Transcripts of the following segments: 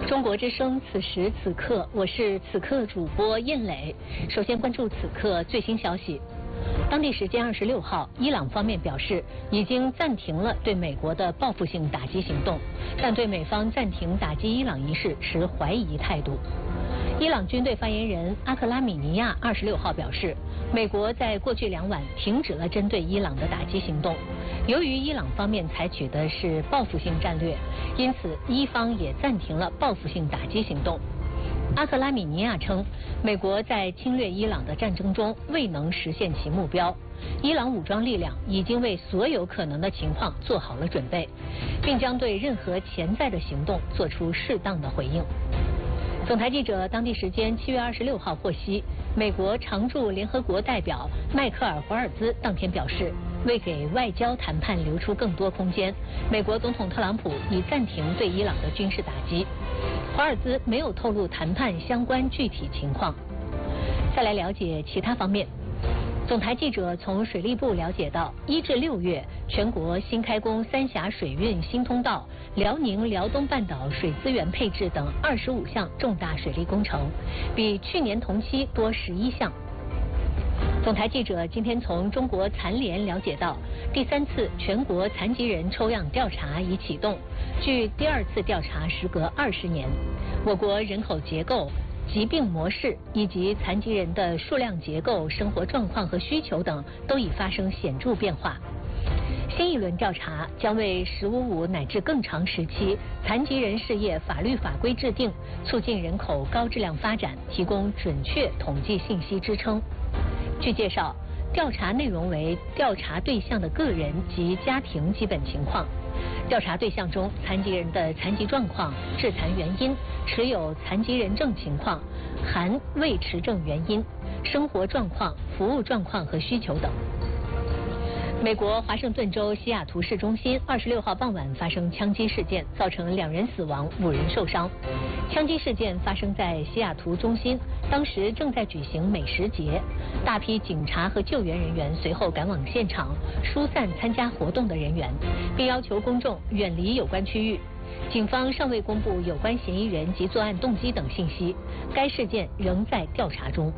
中国之声，此时此刻，我是此刻主播燕磊。首先关注此刻最新消息。当地时间26号，伊朗方面表示已经暂停了对美国的报复性打击行动，但对美方暂停打击伊朗一事持怀疑态度。伊朗军队发言人阿克拉米尼亚26号表示，美国在过去2晚停止了针对伊朗的打击行动。由于伊朗方面采取的是报复性战略，因此伊方也暂停了报复性打击行动。阿克拉米尼亚称，美国在侵略伊朗的战争中未能实现其目标，伊朗武装力量已经为所有可能的情况做好了准备，并将对任何潜在的行动做出适当的回应。总台记者当地时间7月26号获悉，美国常驻联合国代表迈克尔·华尔兹当天表示，为给外交谈判留出更多空间，美国总统特朗普已暂停对伊朗的军事打击。华尔兹没有透露谈判相关具体情况。再来了解其他方面。总台记者从水利部了解到，1至6月全国新开工三峡水运新通道、辽宁辽东半岛水资源配置等25项重大水利工程，比去年同期多11项。总台记者今天从中国残联了解到，第3次全国残疾人抽样调查已启动，距第2次调查时隔20年，我国人口结构、疾病模式以及残疾人的数量结构、生活状况和需求等都已发生显著变化。新一轮调查将为“15+5”乃至更长时期残疾人事业法律法规制定、促进人口高质量发展提供准确统计信息支撑。据介绍，调查内容为调查对象的个人及家庭基本情况。调查对象中，残疾人的残疾状况、致残原因、持有残疾人证情况（含未持证原因）、生活状况、服务状况和需求等。美国华盛顿州西雅图市中心26号傍晚发生枪击事件，造成2人死亡、5人受伤。枪击事件发生在西雅图中心，当时正在举行美食节，大批警察和救援人员随后赶往现场，疏散参加活动的人员，并要求公众远离有关区域。警方尚未公布有关嫌疑人及作案动机等信息，该事件仍在调查中。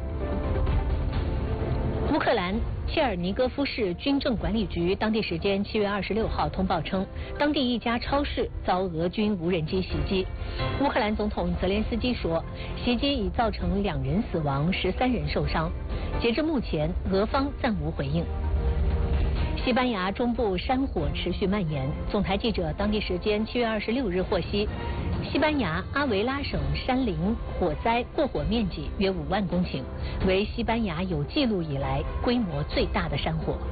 乌克兰切尔尼戈夫市军政管理局当地时间7月26号通报称，当地一家超市遭俄军无人机袭击。乌克兰总统泽连斯基说，袭击已造成2人死亡、13人受伤。截至目前，俄方暂无回应。西班牙中部山火持续蔓延。总台记者当地时间7月26日获悉，西班牙阿维拉省山林火灾过火面积约5万公顷，为西班牙有记录以来规模最大的山火。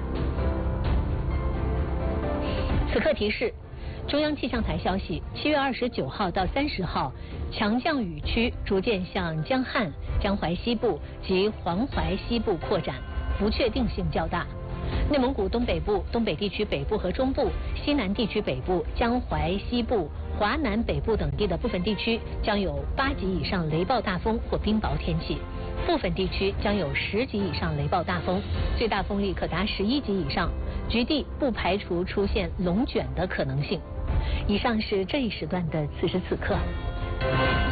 此刻提示，中央气象台消息，7月29号到30号，强降雨区逐渐向江汉、江淮西部及黄淮西部扩展，不确定性较大。内蒙古东北部、东北地区北部和中部、西南地区北部、江淮西部、华南北部等地的部分地区将有8级以上雷暴大风或冰雹天气，部分地区将有10级以上雷暴大风，最大风力可达11级以上，局地不排除出现龙卷的可能性。以上是这一时段的此时此刻。